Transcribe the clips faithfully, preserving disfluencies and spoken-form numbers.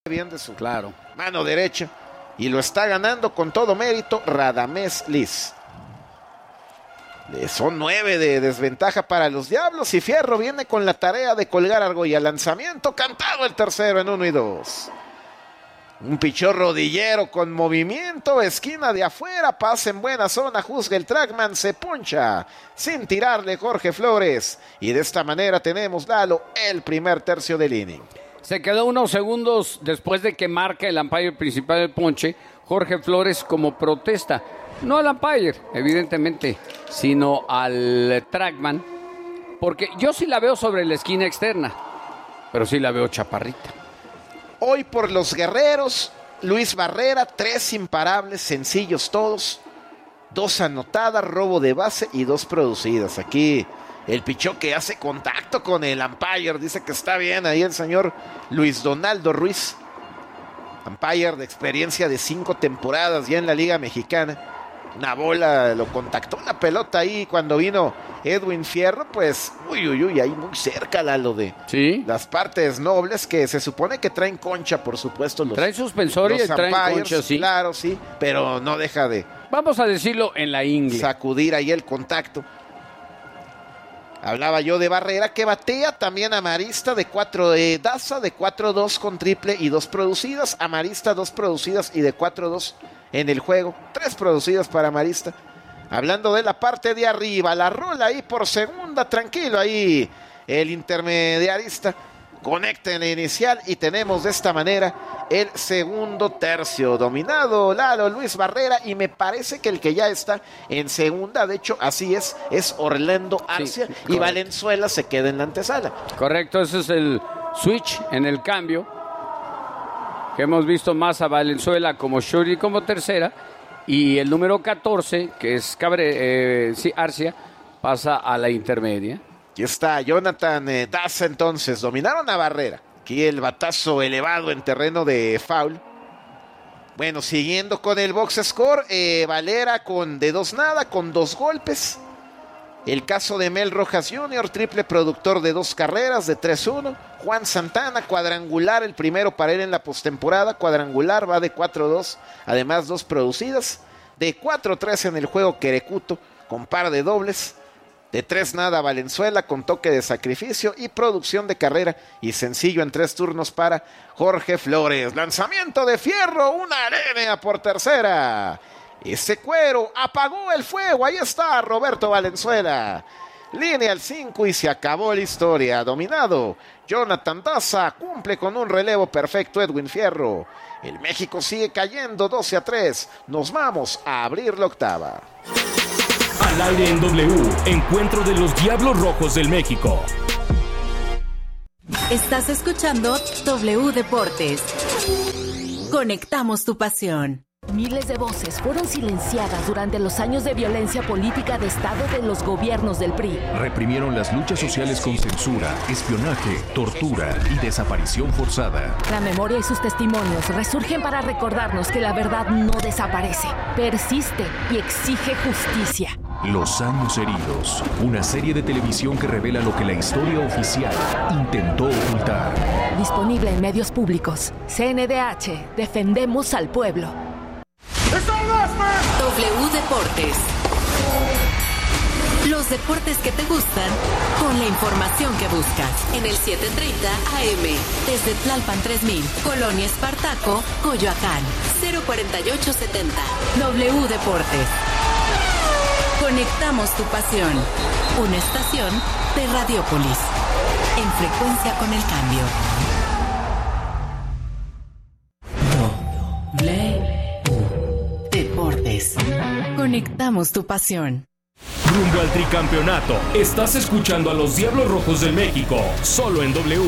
bien de su claro. mano derecha. Y lo está ganando con todo mérito Radamés Liz. Son nueve de desventaja para los Diablos y Fierro viene con la tarea de colgar argolla. Lanzamiento cantado el tercero en uno y dos. Un pichón rodillero con movimiento, esquina de afuera, pasa en buena zona, juzga el trackman, se puncha sin tirarle Jorge Flores. Y de esta manera tenemos, Lalo, el primer tercio del inning. Se quedó unos segundos después de que marca el umpire principal del ponche, Jorge Flores como protesta. No al umpire, evidentemente, sino al trackman. Porque yo sí la veo sobre la esquina externa, pero sí la veo chaparrita. Hoy por los Guerreros, Luis Barrera, tres imparables, sencillos todos. Dos anotadas, robo de base y dos producidas. Aquí el pichón que hace contacto con el umpire. Dice que está bien ahí el señor Luis Donaldo Ruiz. Umpire de experiencia de cinco temporadas ya en la Liga Mexicana. Una bola, lo contactó la pelota ahí cuando vino Edwin Fierro, pues, uy, uy, uy, ahí muy cerca, Lalo, de ¿Sí? las partes nobles que se supone que traen concha, por supuesto. Los, traen suspensor y traen concha, sí. Claro, sí, pero no deja de... Vamos a decirlo en la ingle. Sacudir ahí el contacto. Hablaba yo de Barrera, que batea también a Marista de cuatro de Daza, de cuatro dos con triple y dos producidas. A Marista dos producidas y de cuatro dos en el juego. Tres producidas para Marista. Hablando de la parte de arriba, la rola ahí por segunda, tranquilo ahí. El intermediarista conecta en la inicial y tenemos de esta manera el segundo tercio. Dominado Lalo Luis Barrera y me parece que el que ya está en segunda, de hecho así es, es Orlando Arcia, sí, y Valenzuela se queda en la antesala. Correcto, ese es el switch en el cambio. Que hemos visto más a Valenzuela como short y como tercera. Y el número catorce, que es Cabre, eh, sí, Arcia, pasa a la intermedia. Aquí está Jonathan eh, Daza entonces. Dominaron a Barrera. Aquí el batazo elevado en terreno de foul. Bueno, siguiendo con el box score. Eh, Valera con de dos nada, con dos golpes. El caso de Mel Rojas junior, triple productor de dos carreras, de tres uno. Juan Santana, cuadrangular, el primero para él en la postemporada. Cuadrangular, va de cuatro dos, además dos producidas. De cuatro tres en el juego Querecuto, con par de dobles. De tres nada Valenzuela, con toque de sacrificio y producción de carrera. Y sencillo en tres turnos para Jorge Flores. Lanzamiento de Fierro, una arena por tercera. Ese cuero apagó el fuego. Ahí está Roberto Valenzuela. Línea al cinco y se acabó la historia. Dominado Jonathan Daza, cumple con un relevo perfecto Edwin Fierro. El México sigue cayendo doce a tres. Nos vamos a abrir la octava. Al aire en W, encuentro de los Diablos Rojos del México. Estás escuchando W Deportes. Conectamos tu pasión. Miles de voces fueron silenciadas durante los años de violencia política de Estado de los gobiernos del P R I. Reprimieron las luchas sociales con censura, espionaje, tortura y desaparición forzada. La memoria y sus testimonios resurgen para recordarnos que la verdad no desaparece, persiste y exige justicia. Los años heridos, una serie de televisión que revela lo que la historia oficial intentó ocultar. Disponible en medios públicos. C N D H, defendemos al pueblo. W Deportes. Los deportes que te gustan con la información que buscas. En el siete treinta A M. Desde Tlalpan tres mil. Colonia Espartaco, Coyoacán. cero cuarenta y ocho setenta. W Deportes. Conectamos tu pasión. Una estación de Radiópolis. En frecuencia con el cambio. W Deportes. Conectamos tu pasión. Rumbo al tricampeonato. Estás escuchando a los Diablos Rojos del México. Solo en W.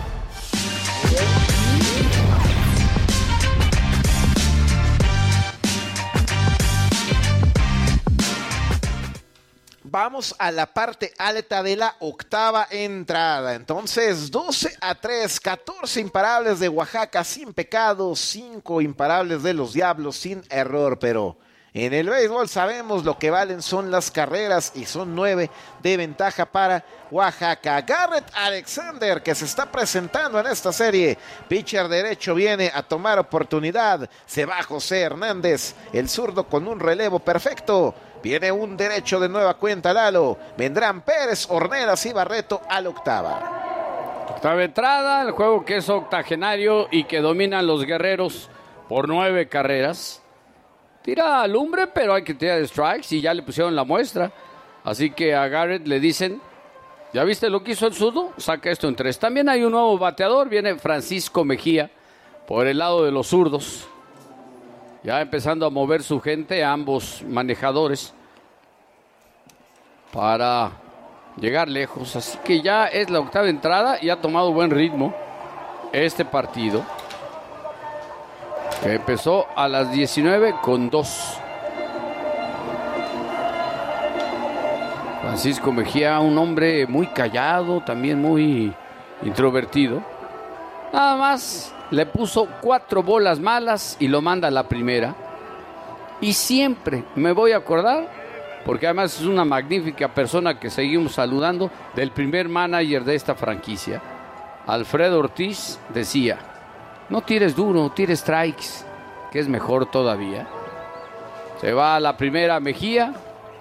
Vamos a la parte alta de la octava entrada. Entonces, doce a tres, catorce imparables de Oaxaca sin pecado, cinco imparables de los Diablos sin error. Pero En el béisbol sabemos lo que valen son las carreras y son nueve de ventaja para Oaxaca. Garrett Alexander, que se está presentando en esta serie. Pitcher derecho viene a tomar oportunidad. Se va José Hernández, el zurdo con un relevo perfecto. Viene un derecho de nueva cuenta, Lalo. Vendrán Pérez, Ornelas y Barreto a la octava. Octava entrada, el juego que es octogenario y que dominan los guerreros por nueve carreras. Tira lumbre, pero hay que tirar strikes y ya le pusieron la muestra. Así que a Garrett le dicen, ¿ya viste lo que hizo el zurdo? Saca esto en tres. También hay un nuevo bateador, viene Francisco Mejía por el lado de los zurdos. Ya empezando a mover su gente, a ambos manejadores, para llegar lejos. Así que ya es la octava entrada y ha tomado buen ritmo este partido, que empezó a las diecinueve con dos. Francisco Mejía, un hombre muy callado, también muy introvertido. Nada más le puso cuatro bolas malas y lo manda a la primera. Y siempre me voy a acordar, porque además es una magnífica persona que seguimos saludando, del primer manager de esta franquicia. Alfredo Ortiz decía, no tires duro, tires strikes, que es mejor todavía. Se va a la primera Mejía.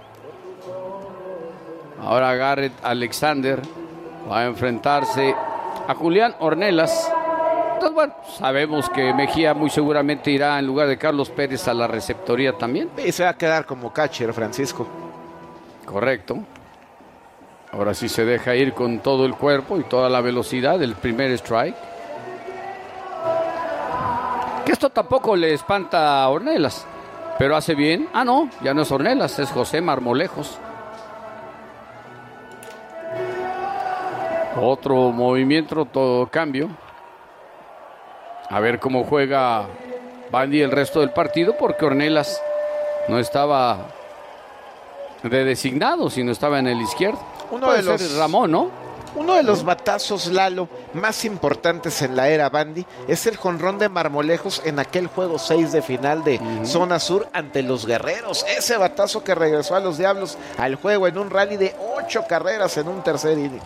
Ahora Garrett Alexander va a enfrentarse a Julián Ornelas. Entonces, bueno, sabemos que Mejía muy seguramente irá en lugar de Carlos Pérez a la receptoría también. Y se va a quedar como catcher, Francisco. Correcto. Ahora sí se deja ir con todo el cuerpo y toda la velocidad del primer strike. Que esto tampoco le espanta a Ornelas, pero hace bien. Ah, no, ya no es Ornelas, es José Marmolejos. Otro movimiento, todo cambio. A ver cómo juega Bandy el resto del partido, porque Ornelas no estaba de designado, sino estaba en el izquierdo. Uno Puede de ser los Ramón, ¿no? Uno de los batazos, Lalo, más importantes en la era Bandy es el jonrón de Marmolejos en aquel juego seis de final de uh-huh. Zona Sur ante los Guerreros. Ese batazo que regresó a los Diablos al juego en un rally de ocho carreras en un tercer inning.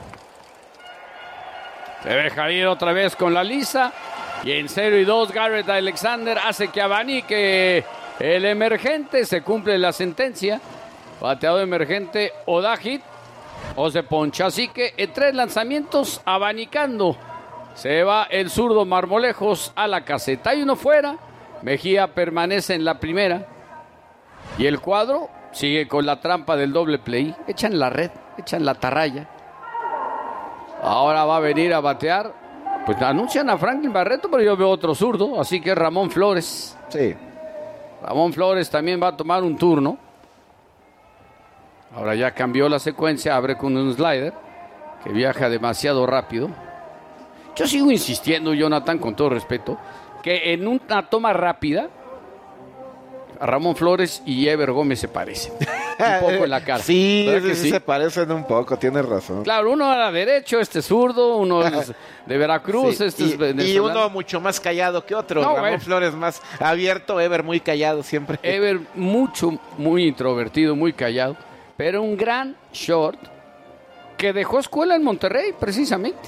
Se deja ir otra vez con la lisa. Y en cero y dos, Garrett Alexander hace que abanique el emergente. Se cumple la sentencia. Bateado emergente o da hit o se poncha. Así que en tres lanzamientos, abanicando, se va el zurdo Marmolejos a la caseta. Hay uno fuera. Mejía permanece en la primera. Y el cuadro sigue con la trampa del doble play. Echan la red, echan la atarraya. Ahora va a venir a batear. Pues anuncian a Franklin Barreto, pero yo veo otro zurdo, así que Ramón Flores. Sí. Ramón Flores también va a tomar un turno. Ahora ya cambió la secuencia, abre con un slider que viaja demasiado rápido. Yo sigo insistiendo, Jonathan, con todo respeto, que en una toma rápida a Ramón Flores y Ever Gómez se parecen un poco en la cara. Sí, sí, sí, sí, se parecen un poco, tienes razón. Claro, uno era derecho, este zurdo, uno es de Veracruz, sí, este y, es venezolano. Y uno mucho más callado que otro. No, Ramón bueno. Flores más abierto, Ever muy callado siempre. Ever mucho, muy introvertido, muy callado, pero un gran short que dejó escuela en Monterrey, precisamente.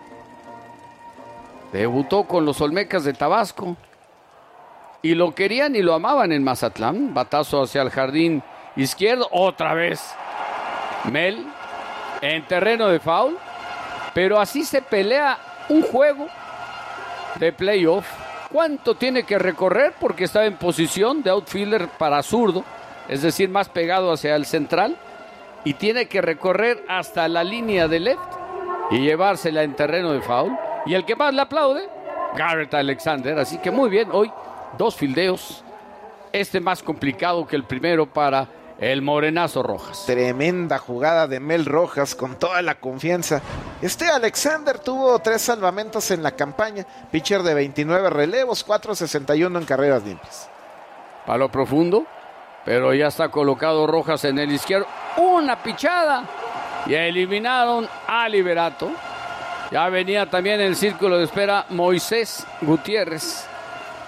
Debutó con los Olmecas de Tabasco. Y lo querían y lo amaban en Mazatlán. Batazo hacia el jardín izquierdo. Otra vez Mel en terreno de foul. Pero así se pelea un juego de playoff. ¿Cuánto tiene que recorrer? Porque estaba en posición de outfielder para zurdo. Es decir, más pegado hacia el central. Y tiene que recorrer hasta la línea de left y llevársela en terreno de foul. Y el que más le aplaude, Garrett Alexander. Así que muy bien, hoy dos fildeos, este más complicado que el primero para el morenazo Rojas. Tremenda jugada de Mel Rojas con toda la confianza. Este Alexander tuvo tres salvamentos en la campaña, pitcher de veintinueve relevos, cuatro sesenta y uno en carreras limpias. Palo profundo, pero ya está colocado Rojas en el izquierdo. Una pichada y eliminaron a Liberato. Ya venía también en el círculo de espera Moisés Gutiérrez.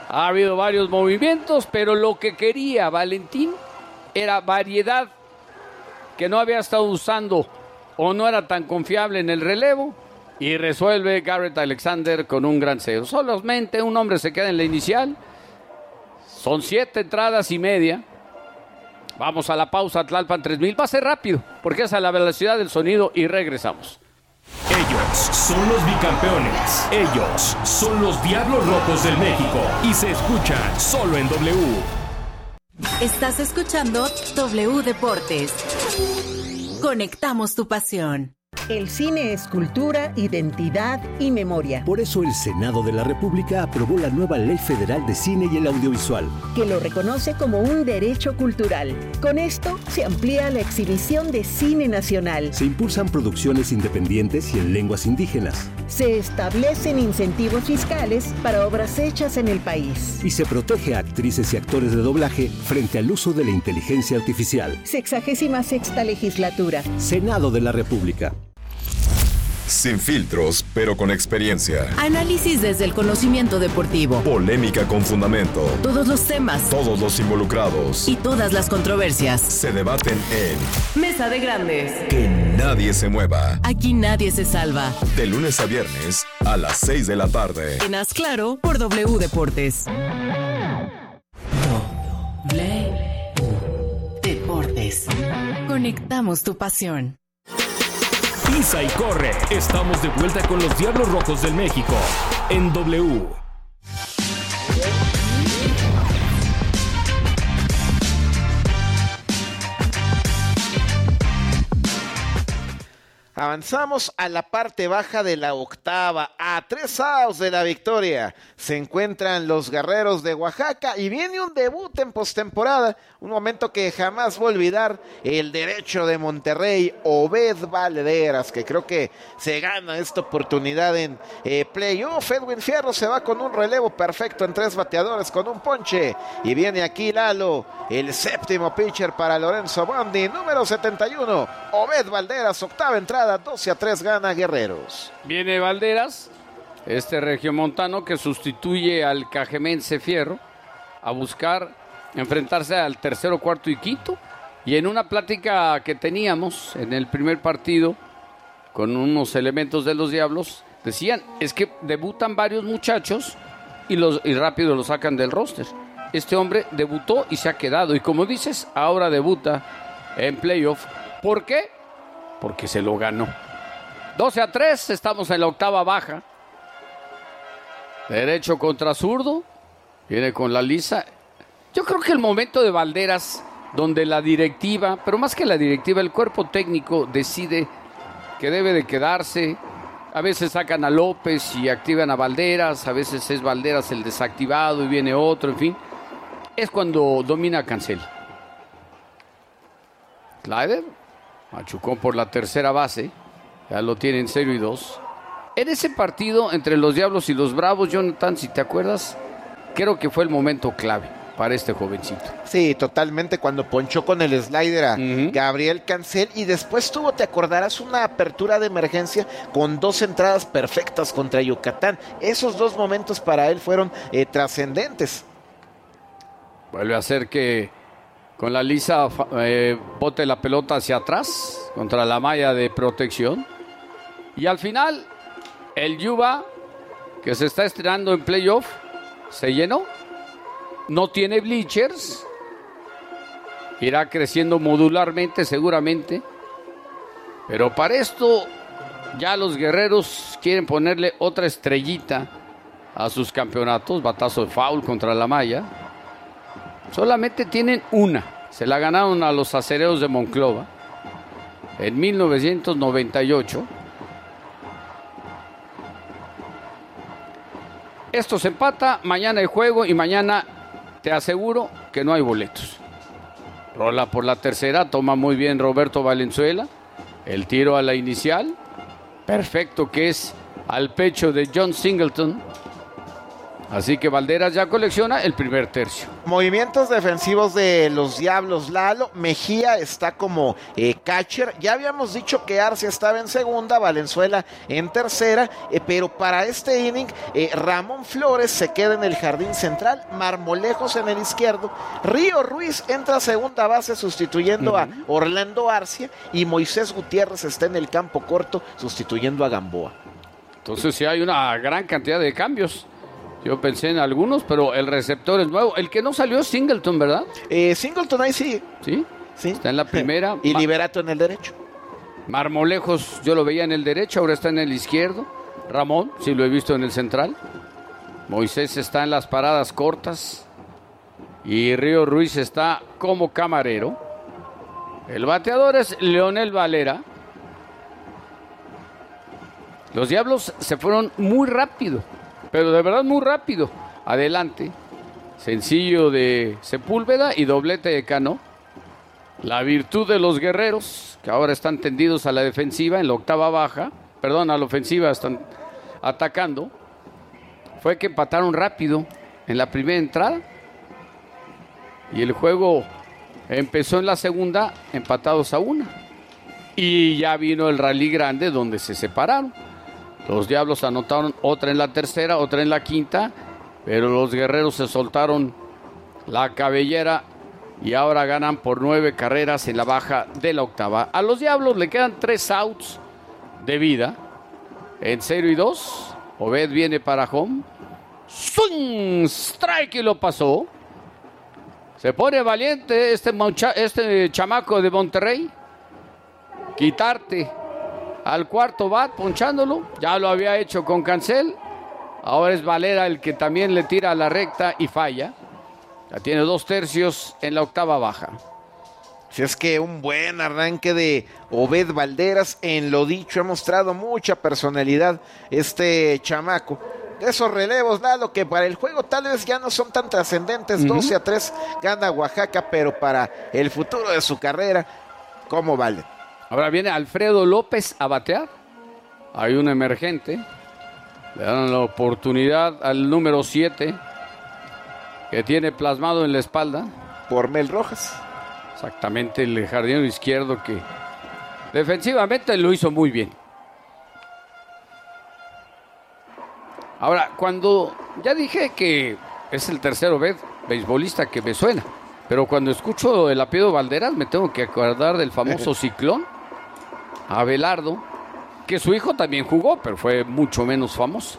Ha habido varios movimientos, pero lo que quería Valentín era variedad que no había estado usando o no era tan confiable en el relevo, y resuelve Garrett Alexander con un gran cero. Solamente un hombre se queda en la inicial. Son siete entradas y media. Vamos a la pausa, Tlalpan tres mil. Va a ser rápido, porque es a la velocidad del sonido, y regresamos. Ellos son los bicampeones. Ellos son los Diablos Rojos del México. Y se escuchan solo en W. Estás escuchando W Deportes. Conectamos tu pasión. El cine es cultura, identidad y memoria. Por eso el Senado de la República aprobó la nueva Ley Federal de Cine y el Audiovisual, que lo reconoce como un derecho cultural. Con esto se amplía la exhibición de cine nacional. Se impulsan producciones independientes y en lenguas indígenas. Se establecen incentivos fiscales para obras hechas en el país. Y se protege a actrices y actores de doblaje frente al uso de la inteligencia artificial. Sexagésima sexta legislatura. Senado de la República. Sin filtros, pero con experiencia. Análisis desde el conocimiento deportivo. Polémica con fundamento. Todos los temas. Todos los involucrados. Y todas las controversias. Se debaten en Mesa de Grandes. Que nadie se mueva. Aquí nadie se salva. De lunes a viernes a las seis de la tarde. En Haz Claro por W Deportes. W Deportes. Conectamos tu pasión. Pisa y corre. Estamos de vuelta con los Diablos Rojos del México en W. Avanzamos a la parte baja de la octava. A tres outs de la victoria se encuentran los Guerreros de Oaxaca y viene un debut en postemporada. Un momento que jamás voy a olvidar. El derecho de Monterrey, Obed Valderas, que creo que se gana esta oportunidad en eh, playoff. Edwin Fierro se va con un relevo perfecto en tres bateadores con un ponche. Y viene aquí Lalo, el séptimo pitcher para Lorenzo Bondi, número setenta y uno. Obed Valderas, octava entrada. doce a tres gana Guerreros. Viene Valderas, este regiomontano que sustituye al cajemense Fierro, a buscar enfrentarse al tercero, cuarto y quinto. Y en una plática que teníamos en el primer partido con unos elementos de los Diablos, decían, es que debutan varios muchachos y, los, y rápido los sacan del roster. Este hombre debutó y se ha quedado. Y como dices, ahora debuta en playoff. ¿Por qué? Porque se lo ganó. doce a tres, estamos en la octava baja. Derecho contra zurdo. Viene con la lisa. Yo creo que el momento de Valderas, donde la directiva, pero más que la directiva, el cuerpo técnico decide que debe de quedarse. A veces sacan a López y activan a Valderas. A veces es Valderas el desactivado y viene otro, en fin. Es cuando domina Cancel. Slider. Machucó por la tercera base. Ya lo tienen cero y dos. En ese partido entre los Diablos y los Bravos, Jonathan, si te acuerdas, creo que fue el momento clave para este jovencito. Sí, totalmente, cuando ponchó con el slider a uh-huh. Gabriel Cancel, y después tuvo, te acordarás, una apertura de emergencia con dos entradas perfectas contra Yucatán. Esos dos momentos para él fueron eh, trascendentes. Vuelve a hacer que con la lisa eh, bote la pelota hacia atrás contra la malla de protección. Y al final, el Yuba, que se está estrenando en playoff, se llenó. No tiene bleachers. Irá creciendo modularmente, seguramente. Pero para esto, ya los Guerreros quieren ponerle otra estrellita a sus campeonatos. Batazo de foul contra la malla. Solamente tienen una. Se la ganaron a los Acereros de Monclova en mil novecientos noventa y ocho. Esto se empata, mañana hay juego y mañana te aseguro que no hay boletos. Rola por la tercera, toma muy bien Roberto Valenzuela. El tiro a la inicial, perfecto, que es al pecho de John Singleton. Así que Valderas ya colecciona el primer tercio. Movimientos defensivos de los Diablos, Lalo. Mejía está como eh, catcher. Ya habíamos dicho que Arcia estaba en segunda, Valenzuela en tercera, eh, pero para este inning eh, Ramón Flores se queda en el jardín central, Marmolejos en el izquierdo, Río Ruiz entra a segunda base sustituyendo uh-huh. a Orlando Arcia y Moisés Gutiérrez está en el campo corto sustituyendo a Gamboa. Entonces sí hay una gran cantidad de cambios. Yo pensé en algunos, pero el receptor es nuevo. El que no salió es Singleton, ¿verdad? Eh, Singleton ahí sigue. ¿Sí? Sí. Está en la primera. Y Liberato en el derecho. Marmolejos yo lo veía en el derecho, ahora está en el izquierdo. Ramón, sí lo he visto en el central. Moisés está en las paradas cortas. Y Río Ruiz está como camarero. El bateador es Leonel Valera. Los Diablos se fueron muy rápido. Pero de verdad muy rápido. Adelante. Sencillo de Sepúlveda y doblete de Cano. La virtud de los guerreros, que ahora están tendidos a la defensiva en la octava baja. Perdón, a la ofensiva están atacando. Fue que empataron rápido en la primera entrada. Y el juego empezó en la segunda empatados a una. Y ya vino el rally grande donde se separaron. Los Diablos anotaron otra en la tercera, otra en la quinta, pero los guerreros se soltaron la cabellera y ahora ganan por nueve carreras en la baja de la octava. A los Diablos le quedan tres outs de vida. En cero y dos, Obed viene para home. ¡Swing! Strike y lo pasó. Se pone valiente este, moncha- este chamaco de Monterrey. Quitarte al cuarto bat ponchándolo, ya lo había hecho con Cancel, ahora es Valera el que también le tira a la recta y falla. Ya tiene dos tercios en la octava baja. Si es que un buen arranque de Obed Valderas, en lo dicho, ha mostrado mucha personalidad este chamaco. Esos relevos, Lalo, que para el juego tal vez ya no son tan trascendentes, uh-huh. doce a tres gana Oaxaca, pero para el futuro de su carrera, ¿cómo vale? Ahora viene Alfredo López a batear. Hay un emergente. Le dan la oportunidad al número siete, que tiene plasmado en la espalda. Por Mel Rojas. Exactamente, el jardinero izquierdo que defensivamente lo hizo muy bien. Ahora, cuando ya dije que es el tercero vez beisbolista que me suena, pero cuando escucho el apellido Valderas me tengo que acordar del famoso Ciclón, Abelardo, que su hijo también jugó, pero fue mucho menos famoso.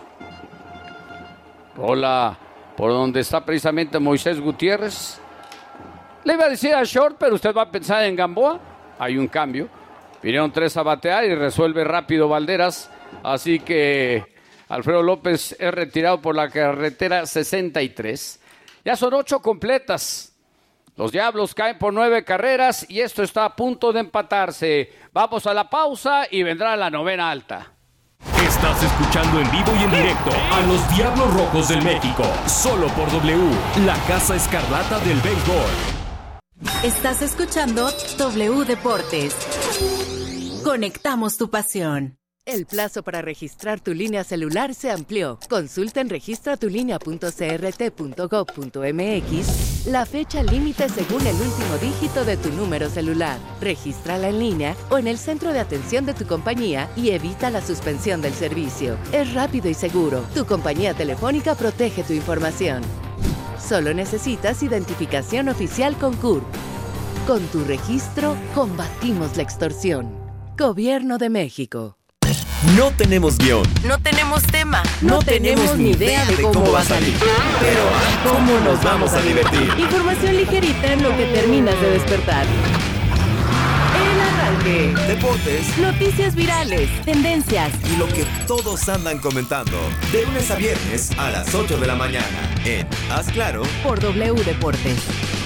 Rola por donde está precisamente Moisés Gutiérrez. Le iba a decir a Short, pero usted va a pensar en Gamboa. Hay un cambio. Vinieron tres a batear y resuelve rápido Valderas. Así que Alfredo López es retirado por la carretera sesenta y tres. Ya son ocho completas. Los Diablos caen por nueve carreras y esto está a punto de empatarse. Vamos a la pausa y vendrá la novena alta. Estás escuchando en vivo y en directo a los Diablos Rojos del México, solo por W, la Casa Escarlata del Béisbol. Estás escuchando W Deportes. Conectamos tu pasión. El plazo para registrar tu línea celular se amplió. Consulta en registra tu línea punto c r t punto gov punto m x la fecha límite según el último dígito de tu número celular. Regístrala en línea o en el centro de atención de tu compañía y evita la suspensión del servicio. Es rápido y seguro. Tu compañía telefónica protege tu información. Solo necesitas identificación oficial con C U R P. Con tu registro, combatimos la extorsión. Gobierno de México. No tenemos guión. No tenemos tema. No, no tenemos ni idea de cómo, cómo va a salir. Pero ¿cómo nos vamos a divertir? Información ligerita en lo que terminas de despertar. El arranque. Deportes. Noticias virales. Tendencias. Y lo que todos andan comentando. De lunes a viernes a las ocho de la mañana. En Haz Claro. Por W Deportes.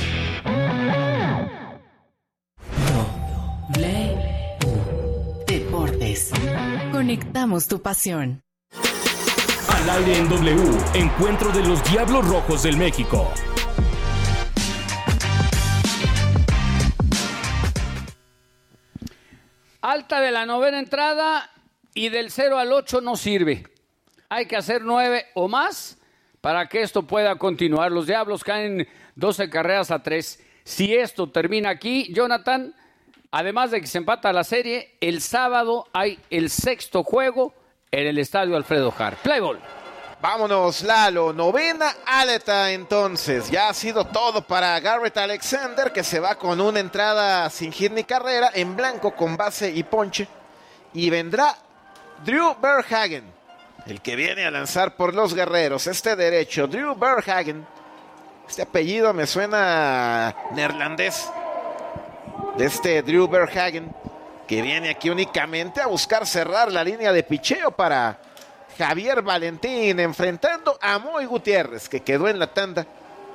W Deportes. Conectamos tu pasión. Al aire en W, encuentro de los Diablos Rojos del México. Alta de la novena entrada y del cero al ocho no sirve. Hay que hacer nueve o más para que esto pueda continuar. Los Diablos caen doce carreras a tres. Si esto termina aquí, Jonathan, además de que se empata la serie, el sábado hay el sexto juego en el estadio Alfredo Harp. Play ball. Vámonos, Lalo. Novena alta entonces. Ya ha sido todo para Garrett Alexander, que se va con una entrada sin hit ni carrera, en blanco con base y ponche. Y vendrá Drew Verhagen, el que viene a lanzar por los Guerreros. Este derecho, Drew Verhagen. Este apellido me suena neerlandés. De este Drew Verhagen, que viene aquí únicamente a buscar cerrar la línea de picheo para Javier Valentín, enfrentando a Moy Gutiérrez, que quedó en la tanda.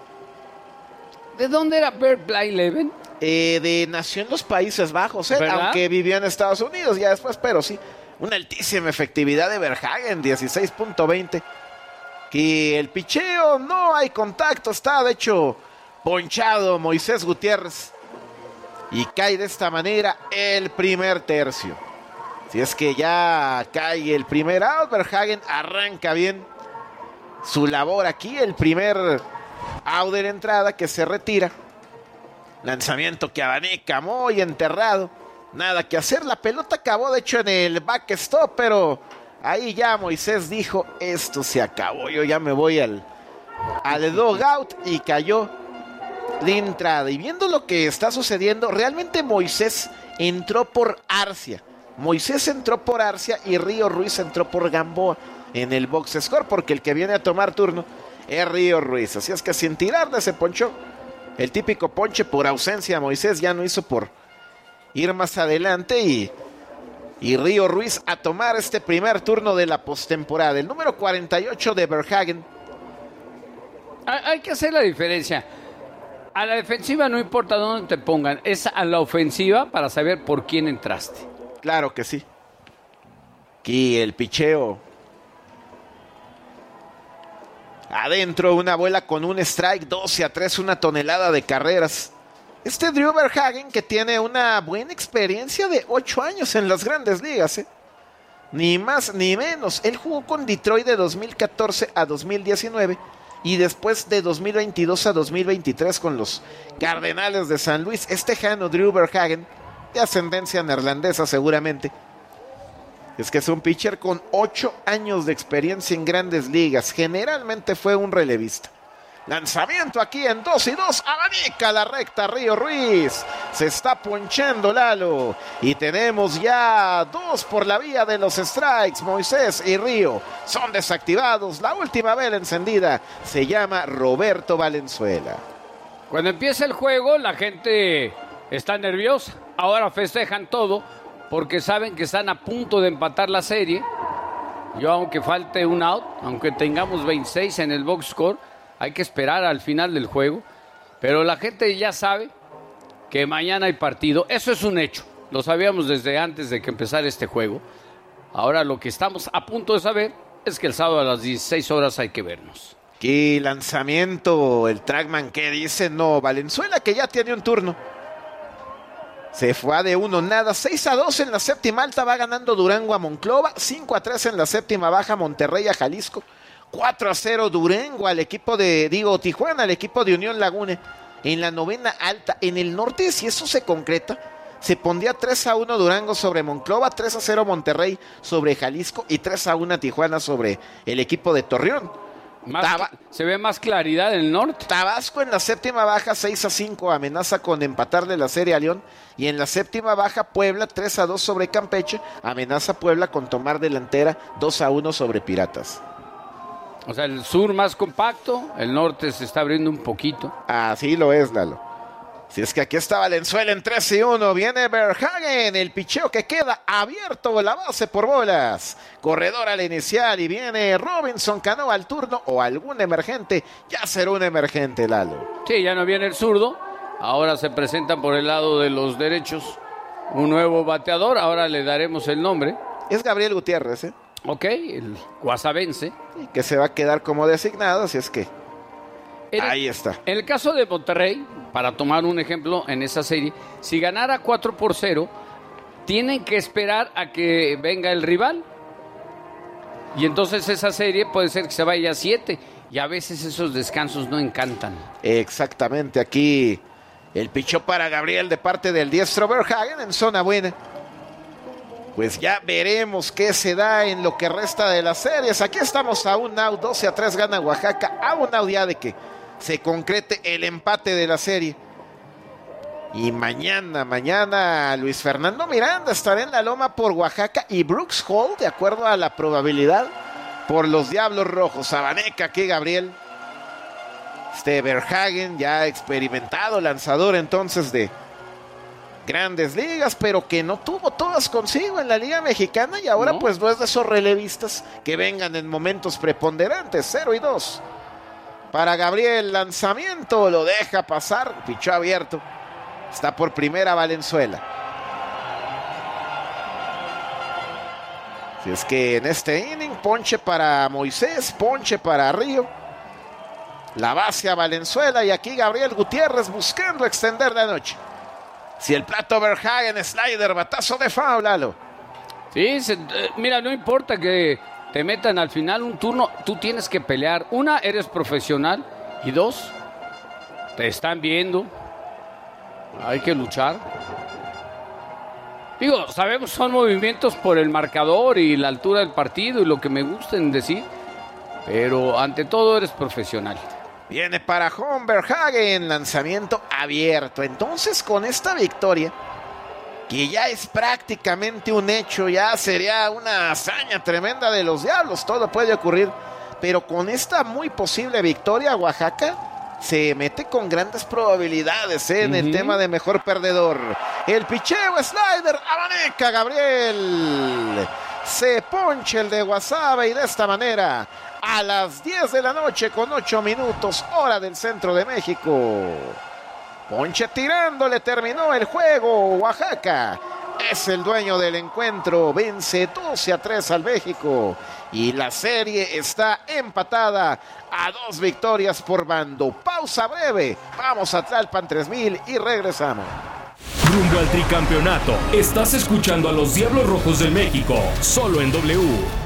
¿De dónde era Bert Blyleven? Eh, de nació en los Países Bajos, eh, aunque vivió en Estados Unidos ya después, pero sí, una altísima efectividad de Verhagen, dieciséis punto veinte. Que el picheo no hay contacto, está de hecho ponchado Moisés Gutiérrez. Y cae de esta manera el primer tercio. Si es que ya cae el primer out, Verhagen arranca bien su labor aquí. El primer out de la entrada que se retira. Lanzamiento que abanica, muy enterrado. Nada que hacer, la pelota acabó de hecho en el backstop, pero ahí ya Moisés dijo, esto se acabó, yo ya me voy al, al dugout, y cayó de entrada. Y viendo lo que está sucediendo, realmente Moisés entró por Arcia. Moisés entró por Arcia y Río Ruiz entró por Gamboa en el box score, porque el que viene a tomar turno es Río Ruiz. Así es que sin tirarle se ponchó. El típico ponche por ausencia Moisés ya no hizo por ir más adelante, y, y Río Ruiz a tomar este primer turno de la postemporada. El número cuarenta y ocho de Verhagen. Hay que hacer la diferencia. A la defensiva no importa dónde te pongan, es a la ofensiva para saber por quién entraste. Claro que sí. Aquí el picheo. Adentro, una bola con un strike, doce a tres, una tonelada de carreras. Este Drew Verhagen, que tiene una buena experiencia de ocho años en las grandes ligas, ¿eh? Ni más ni menos. Él jugó con Detroit de dos mil catorce a dos mil diecinueve y después de dos mil veintidós a dos mil veintitrés con los Cardenales de San Luis. Este tejano Drew Verhagen, de ascendencia neerlandesa seguramente, es que es un pitcher con ocho años de experiencia en grandes ligas. Generalmente fue un relevista. Lanzamiento aquí en dos y dos. Abanica la recta Río Ruiz. Se está ponchando Lalo. Y tenemos ya dos por la vía de los strikes. Moisés y Río son desactivados. La última vela encendida se llama Roberto Valenzuela. Cuando empieza el juego, la gente está nerviosa. Ahora festejan todo porque saben que están a punto de empatar la serie. Yo, aunque falte un out, aunque tengamos veintiséis en el box score, hay que esperar al final del juego. Pero la gente ya sabe que mañana hay partido. Eso es un hecho. Lo sabíamos desde antes de que empezara este juego. Ahora lo que estamos a punto de saber es que el sábado a las dieciséis horas hay que vernos. Qué lanzamiento, el trackman que dice no. Valenzuela, que ya tiene un turno. Se fue a de uno nada. seis a dos en la séptima alta. Va ganando Durango a Monclova. cinco a tres en la séptima baja. Monterrey a Jalisco. cuatro a cero Durango al equipo de, digo, Tijuana, al equipo de Unión Laguna. En la novena alta, en el norte, si eso se concreta, se pondría tres a uno Durango sobre Monclova, tres a cero Monterrey sobre Jalisco y tres a uno Tijuana sobre el equipo de Torreón. Más, Taba- se ve más claridad en el norte. Tabasco en la séptima baja, seis a cinco, amenaza con empatarle la serie a León. Y en la séptima baja, Puebla, tres a dos sobre Campeche, amenaza Puebla con tomar delantera, dos a uno sobre Piratas. O sea, el sur más compacto, el norte se está abriendo un poquito. Así lo es, Lalo. Si es que aquí está Valenzuela en tres y uno, viene Verhagen, el picheo que queda abierto, la base por bolas. Corredor al inicial y viene Robinson Cano al turno, o algún emergente, ya será un emergente, Lalo. Sí, ya no viene el zurdo, ahora se presentan por el lado de los derechos un nuevo bateador, ahora le daremos el nombre. Es Gabriel Gutiérrez, ¿eh? Ok, el guasavense. Que se va a quedar como designado, así es que en ahí el, está. En el caso de Monterrey, para tomar un ejemplo en esa serie, si ganara cuatro por cero, tienen que esperar a que venga el rival. Y entonces esa serie puede ser que se vaya a siete. y a veces esos descansos no encantan. Exactamente, aquí el pichó para Gabriel de parte del diestro Verhagen en zona buena. Pues ya veremos qué se da en lo que resta de las series. Aquí estamos a un out, doce a tres gana Oaxaca, a un out ya de que se concrete el empate de la serie. Y mañana, mañana Luis Fernando Miranda estará en la loma por Oaxaca y Brooks Hall, de acuerdo a la probabilidad, por los Diablos Rojos. Sabaneca aquí Gabriel. Este Verhagen, ya experimentado lanzador entonces de Grandes Ligas, pero que no tuvo todas consigo en la Liga Mexicana y ahora no. Pues no es de esos relevistas que vengan en momentos preponderantes. Cero y dos para Gabriel, lanzamiento, lo deja pasar, pichó abierto. Está por primera Valenzuela. Si es que en este inning, ponche para Moisés, ponche para Río. La base a Valenzuela y aquí Gabriel Gutiérrez buscando extender la noche. Si el plato Verhagen, slider, batazo de foul, Lalo. Sí, se, eh, mira, no importa que te metan al final un turno, tú tienes que pelear. Una, eres profesional y dos, te están viendo. Hay que luchar. Digo, sabemos son movimientos por el marcador y la altura del partido y lo que me gusten decir, pero ante todo eres profesional. Viene para home Verhagen, lanzamiento abierto. Entonces con esta victoria, que ya es prácticamente un hecho, ya sería una hazaña tremenda de los Diablos, todo puede ocurrir, pero con esta muy posible victoria Oaxaca se mete con grandes probabilidades ¿eh? en uh-huh. el tema de mejor perdedor. El picheo, slider, abaneca Gabriel. Se ponche el de Guasave y de esta manera, a las diez de la noche con ocho minutos, hora del centro de México. Ponche tirándole, terminó el juego. Oaxaca es el dueño del encuentro, vence doce a tres al México. Y la serie está empatada a dos victorias por bando. Pausa breve, vamos a Tlalpan tres mil y regresamos. Rumbo al tricampeonato, estás escuchando a los Diablos Rojos del México, solo en W.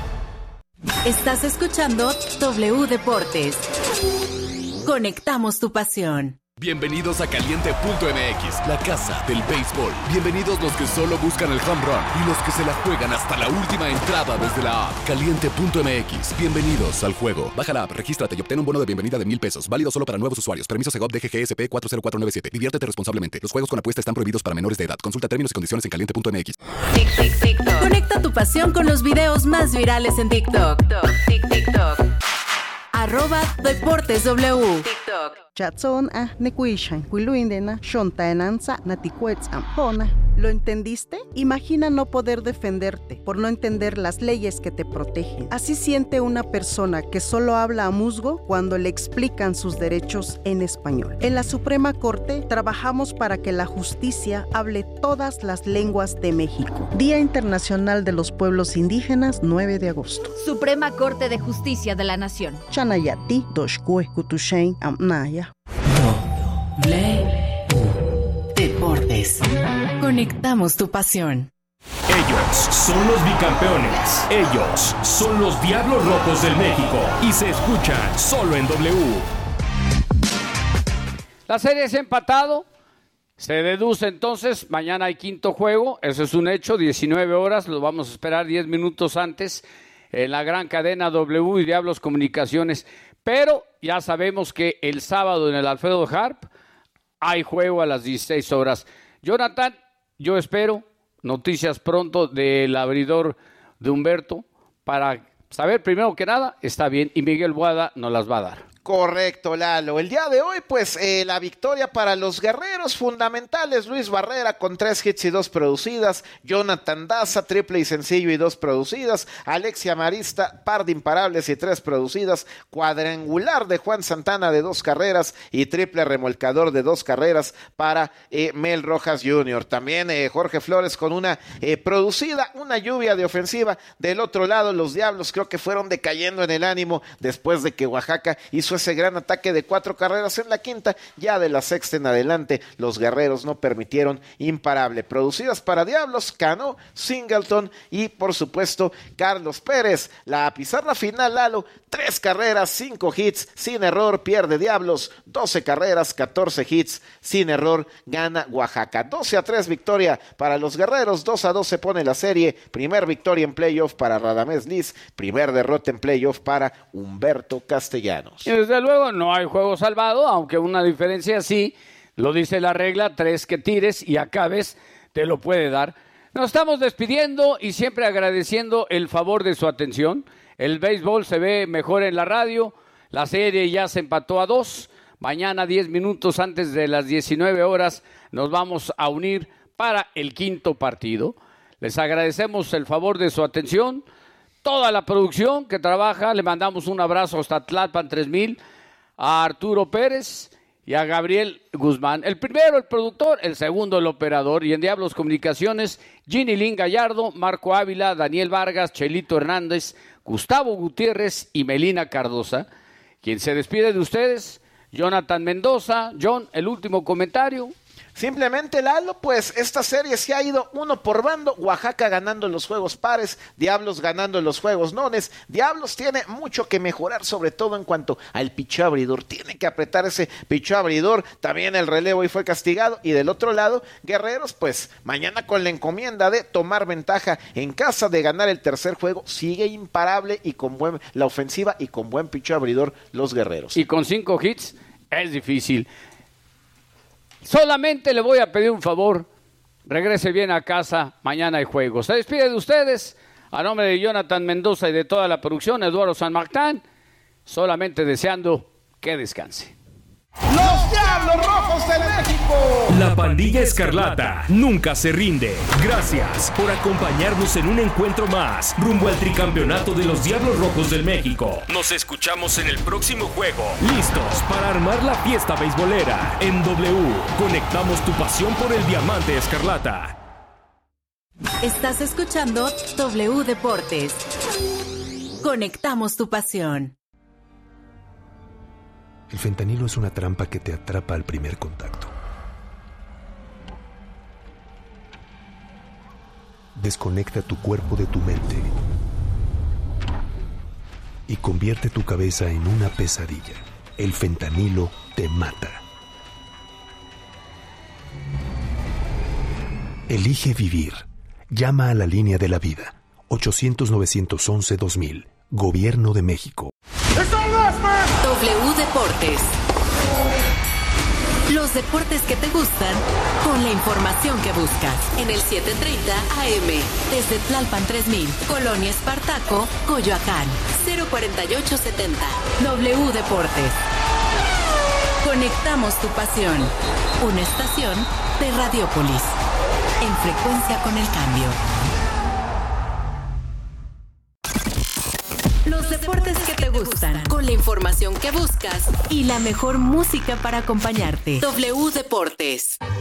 Estás escuchando W Deportes. Conectamos tu pasión. Bienvenidos a Caliente punto M X, la casa del béisbol. Bienvenidos los que solo buscan el home run y los que se la juegan hasta la última entrada desde la app. Caliente punto M X, bienvenidos al juego. Baja la app, regístrate y obtén un bono de bienvenida de mil pesos. Válido solo para nuevos usuarios. Permiso Segov D G G S P cuatro cero cuatro nueve siete. Diviértete responsablemente. Los juegos con apuesta están prohibidos para menores de edad. Consulta términos y condiciones en caliente punto M X. Tic, tic, tic, Conecta tu pasión con los videos más virales en TikTok. Tic, TikTok. Arroba Deportes W. TikTok. Chatson a nekuishan, huiluindena, shontaenanza, naticuetz ampona. ¿Lo entendiste? Imagina no poder defenderte por no entender las leyes que te protegen. Así siente una persona que solo habla a musgo cuando le explican sus derechos en español. En la Suprema Corte trabajamos para que la justicia hable todas las lenguas de México. Día Internacional de los Pueblos Indígenas, nueve de agosto. Suprema Corte de Justicia de la Nación. Chanayati, Doshkue, Kutushain, Amnaya. Deportes. Conectamos tu pasión. Ellos son los bicampeones. Ellos son los Diablos Rojos del México. Y se escuchan solo en W. La serie es empatado. Se deduce entonces, mañana hay quinto juego. Eso es un hecho, diecinueve horas. Lo vamos a esperar diez minutos antes en la gran cadena W y Diablos Comunicaciones. Pero ya sabemos que el sábado en el Alfredo Harp hay juego a las dieciséis horas. Jonathan, yo espero noticias pronto del abridor de Humberto para saber primero que nada, está bien, y Miguel Boada nos las va a dar. Correcto, Lalo. El día de hoy, pues, eh, la victoria para los guerreros fundamentales. Luis Barrera con tres hits y dos producidas. Jonathan Daza, triple y sencillo y dos producidas. Alexia Marista, par de imparables y tres producidas. Cuadrangular de Juan Santana de dos carreras y triple remolcador de dos carreras para eh, Mel Rojas junior También eh, Jorge Flores con una eh, producida, una lluvia de ofensiva. Del otro lado, los Diablos creo que fueron decayendo en el ánimo después de que Oaxaca hizo hizo ese gran ataque de cuatro carreras en la quinta, ya de la sexta en adelante los guerreros no permitieron imparable. Producidas para Diablos, Cano, Singleton y por supuesto Carlos Pérez. La pizarra final, Lalo, tres carreras, cinco hits, sin error, pierde Diablos, doce carreras, catorce hits, sin error, gana Oaxaca. doce a tres victoria para los guerreros, dos a dos se pone la serie, primer victoria en playoff para Radamés Liz, primer derrota en playoff para Humberto Castellanos. Y desde luego no hay juego salvado, aunque una diferencia sí, lo dice la regla, tres que tires y acabes, te lo puede dar. Nos estamos despidiendo y siempre agradeciendo el favor de su atención. El béisbol se ve mejor en la radio, la serie ya se empató a dos, mañana diez minutos antes de las diecinueve horas nos vamos a unir para el quinto partido. Les agradecemos el favor de su atención, toda la producción que trabaja, le mandamos un abrazo hasta Tlalpan tres mil, a Arturo Pérez y a Gabriel Guzmán. El primero, el productor, el segundo, el operador. Y en Diablos Comunicaciones, Ginny Lynn Gallardo, Marco Ávila, Daniel Vargas, Chelito Hernández, Gustavo Gutiérrez y Melina Cardosa. Quien se despide de ustedes, Jonathan Mendoza. John, el último comentario. Simplemente, Lalo, pues esta serie se ha ido uno por bando, Oaxaca ganando los juegos pares, Diablos ganando los juegos nones. Diablos tiene mucho que mejorar, sobre todo en cuanto al picheo abridor, tiene que apretar ese picheo abridor, también el relevo y fue castigado, y del otro lado, Guerreros, pues mañana con la encomienda de tomar ventaja en casa, de ganar el tercer juego, sigue imparable y con buen, la ofensiva y con buen picheo abridor los Guerreros. Y con cinco hits es difícil. Solamente le voy a pedir un favor, regrese bien a casa, mañana hay juego. Se despide de ustedes, a nombre de Jonathan Mendoza y de toda la producción, Eduardo San Martín, solamente deseando que descanse. ¡Los Diablos Rojos del México! La Pandilla Escarlata nunca se rinde. Gracias por acompañarnos en un encuentro más rumbo al tricampeonato de los Diablos Rojos del México. Nos escuchamos en el próximo juego. Listos para armar la fiesta beisbolera. En W, conectamos tu pasión por el diamante escarlata. Estás escuchando W Deportes. Conectamos tu pasión. El fentanilo es una trampa que te atrapa al primer contacto. Desconecta tu cuerpo de tu mente y convierte tu cabeza en una pesadilla. El fentanilo te mata. Elige vivir. Llama a la línea de la vida. ochocientos, novecientos once, dos mil. Gobierno de México. W Deportes. Los deportes que te gustan con la información que buscas. En el setecientos treinta A M. Desde Tlalpan tres mil. Colonia Espartaco, Coyoacán. cero cuarenta y ocho setenta. W Deportes. Conectamos tu pasión. Una estación de Radiópolis. En frecuencia con el cambio. Los deportes que te gustan, con la información que buscas y la mejor música para acompañarte. W Deportes.